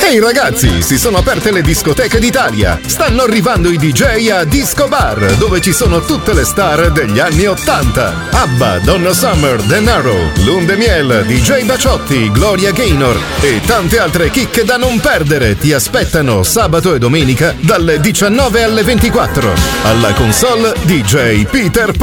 Ehi ragazzi, si sono aperte le discoteche d'Italia. Stanno arrivando i DJ a Disco Bar, dove ci sono tutte le star degli anni 80. ABBA, Donna Summer, Denaro, Lunde Miel, DJ Baciotti, Gloria Gaynor e tante altre chicche da non perdere ti aspettano sabato e domenica dalle 19 alle 24. Alla console DJ Peter Pan.